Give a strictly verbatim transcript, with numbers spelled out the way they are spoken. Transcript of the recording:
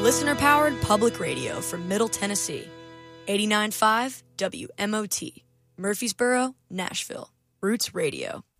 Listener-powered public radio from Middle Tennessee. eighty-nine point five W M O T, Murfreesboro, Nashville. Roots Radio.